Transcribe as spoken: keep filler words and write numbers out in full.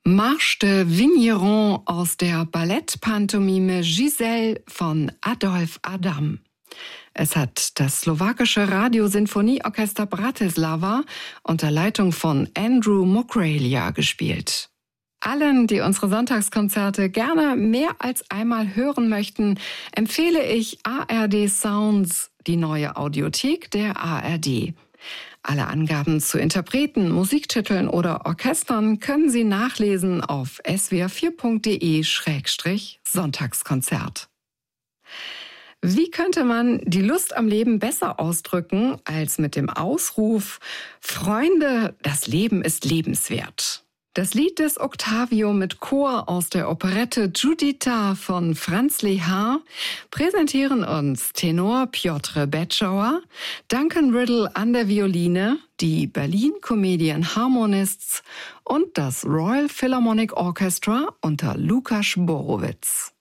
Marche de Vigneron aus der Ballettpantomime Giselle von Adolf Adam. Es hat das slowakische Radiosinfonieorchester Bratislava unter Leitung von Andrew Mokrelia gespielt. Allen, die unsere Sonntagskonzerte gerne mehr als einmal hören möchten, empfehle ich A R D Sounds, die neue Audiothek der A R D. Alle Angaben zu Interpreten, Musiktiteln oder Orchestern können Sie nachlesen auf s w r vier punkt d e Schrägstrich Sonntagskonzert. Wie könnte man die Lust am Leben besser ausdrücken als mit dem Ausruf: Freunde, das Leben ist lebenswert? Das Lied des Octavio mit Chor aus der Operette Giuditta von Franz Lehár präsentieren uns Tenor Piotr Betschauer, Duncan Riddle an der Violine, die Berlin Comedian Harmonists und das Royal Philharmonic Orchestra unter Lukas Borowitz.